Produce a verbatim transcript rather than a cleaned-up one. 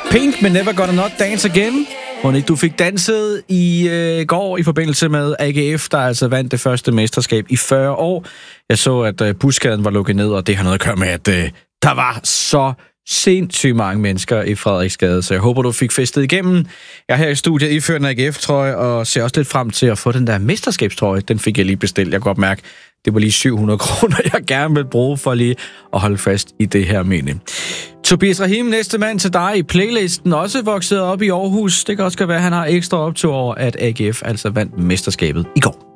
Pink med Never Gonna Not Dance Again. Må ikke du fik danset i øh, går i forbindelse med A G F, der altså vandt det første mesterskab i fyrre år. Jeg så, at øh, busgaden var lukket ned, og det har noget at gøre med, at øh, der var så sindssygt mange mennesker i Frederiksgade, så jeg håber, du fik festet igennem. Jeg er her i studiet iført en A G F-trøje, og ser også lidt frem til at få den der mesterskabstrøje. Den fik jeg lige bestilt. Jeg kan godt mærke, det var lige syv hundrede kroner, jeg gerne vil bruge for lige at holde fast i det her minde. Tobias Rahim, næste mand til dig i playlisten, også vokset op i Aarhus. Det kan også være, at han har ekstra optur over, at A G F altså vandt mesterskabet i går.